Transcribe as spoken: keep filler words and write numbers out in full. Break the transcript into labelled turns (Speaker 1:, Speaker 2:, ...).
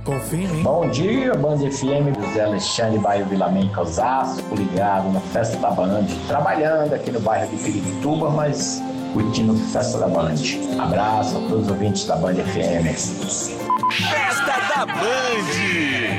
Speaker 1: Tô firme, hein?
Speaker 2: Bom dia, Band F M, José Alexandre, bairro Vila Menca, Osasco, ligado na Festa da Band. Trabalhando aqui no bairro de Pirituba, mas curtindo a Festa da Band. Abraço a todos os ouvintes da Band F M.
Speaker 3: Festa da Band!